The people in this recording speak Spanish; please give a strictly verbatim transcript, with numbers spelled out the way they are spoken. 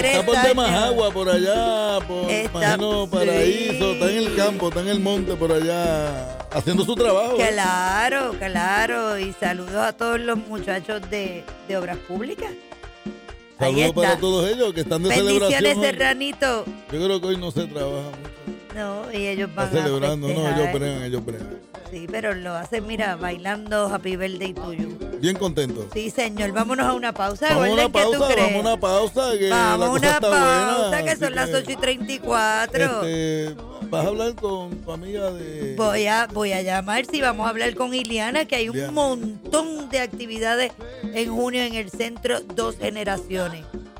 tres Está por años. de Majagua, por allá, por Está- imagino Paraíso, sí. está en el campo, está en el monte, por allá, haciendo su trabajo. ¿eh? Claro, claro. Y saludos a todos los muchachos de, de Obras Públicas. Ahí Saludos está. para todos ellos que están de Bendiciones, celebración hoy. Serranito. Yo creo que hoy no se trabaja mucho. No, y ellos van Está celebrando, a no, festejar. ellos bregan, ellos bregan. Sí, pero lo hacen, mira, bailando Happy Birthday to you. Bien contentos. Sí, señor. Vámonos a una pausa. Vamos a una Gordon, ¿qué tú pausa, crees? vamos a una pausa, que Vamos la a cosa una está pausa, buena. que así son las ocho y treinta y cuatro. Este, vas a hablar con tu amiga de... Voy a, voy a llamar, si vamos a hablar con Iliana, que hay un Iliana. montón de actividades en junio en el centro Dos Generaciones.